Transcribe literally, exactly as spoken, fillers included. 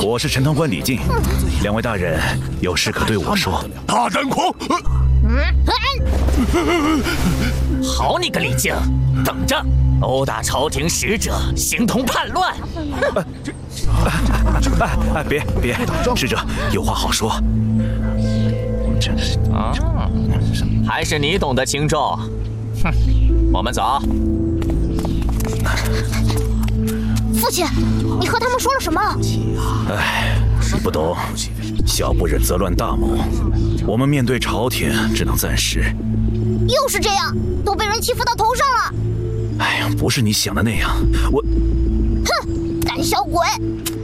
我是陈塘关李靖，两位大人有事可对我说。 大胆狂！ 好你个李靖，等着！殴打朝廷使者，形同叛乱！ 哎哎，别别，使者有话好说。真是啊，还是你懂得轻重。哼，我们走。 父亲，你和他们说了什么？ 哎，不懂，小不忍则乱大谋。我们面对朝廷，只能暂时。 又是这样，都被人欺负到头上了。 哎呀，不是你想的那样，我…… 哼，胆小鬼！